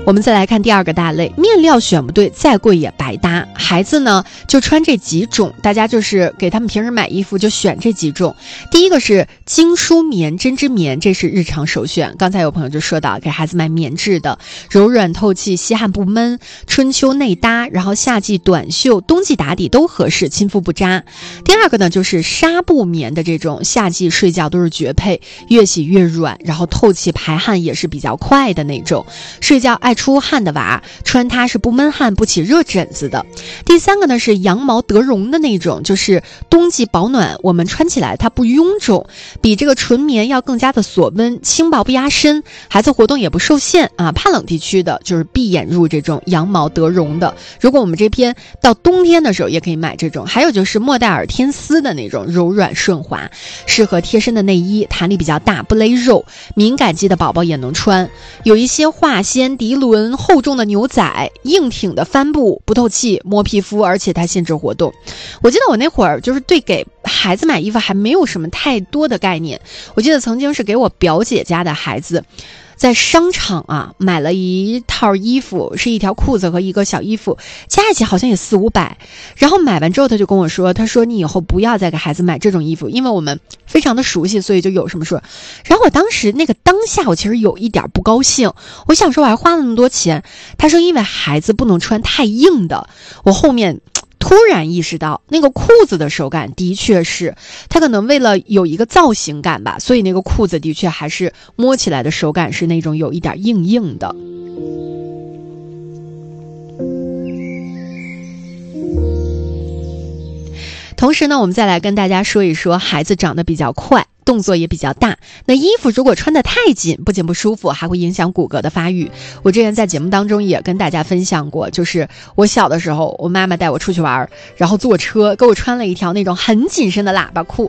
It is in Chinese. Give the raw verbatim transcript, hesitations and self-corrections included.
我们再来看第二个大类，面料选不对，再贵也白搭。孩子呢就穿这几种，大家就是给他们平时买衣服就选这几种。第一个是精梳棉、针织棉，这是日常首选。刚才有朋友就说到，给孩子买棉质的，柔软透气，吸汗不闷，春秋内搭，然后夏季短袖，冬季打底都合适，亲肤不扎。第二个呢就是纱布棉的这种，夏季睡觉都是绝配，越洗越软，然后透气排汗也是比较快的那种，睡觉爱出汗的娃穿它是不闷汗不起热疹子的。第三个呢是羊毛德绒的那种，就是冬季保暖，我们穿起来它不臃肿，比这个纯棉要更加的锁温，轻薄不压身，孩子活动也不受限啊。怕冷地区的就是闭眼入这种羊毛德绒的，如果我们这篇到冬天的时候也可以买这种。还有就是莫代尔天丝的那种，柔软顺滑，适合贴身的内衣，弹力比较大，不勒肉，敏感肌的宝宝也能穿。有一些化纤、涤纶、厚重的牛仔，硬挺的帆布，不透气，摸皮肤，而且它限制活动。我记得我那会儿就是对给孩子买衣服还没有什么太多的概念，我记得曾经是给我表姐家的孩子在商场啊买了一套衣服，是一条裤子和一个小衣服，加一起好像也四五百。然后买完之后他就跟我说，他说你以后不要再给孩子买这种衣服，因为我们非常的熟悉，所以就有什么说。然后我当时那个当下我其实有一点不高兴，我想说我还花了那么多钱，他说因为孩子不能穿太硬的。我后面突然意识到那个裤子的手感的确是，它可能为了有一个造型感吧，所以那个裤子的确还是摸起来的手感是那种有一点硬硬的。同时呢，我们再来跟大家说一说孩子长得比较快，动作也比较大，那衣服如果穿得太紧，不仅不舒服，还会影响骨骼的发育。我之前在节目当中也跟大家分享过，就是我小的时候，我妈妈带我出去玩，然后坐车给我穿了一条那种很紧身的喇叭裤，